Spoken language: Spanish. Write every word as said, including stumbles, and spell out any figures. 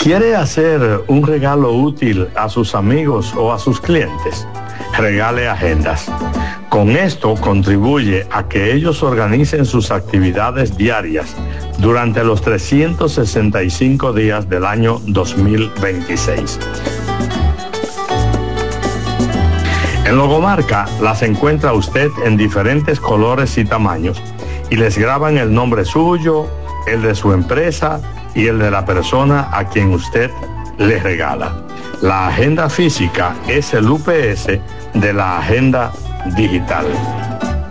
¿Quiere hacer un regalo útil a sus amigos o a sus clientes? Regale agendas. Con esto contribuye a que ellos organicen sus actividades diarias durante los trescientos sesenta y cinco días del año dos mil veintiséis. En Logomarca las encuentra usted en diferentes colores y tamaños y les graban el nombre suyo, el de su empresa y el de la persona a quien usted le regala. La agenda física es el U P S de la agenda digital.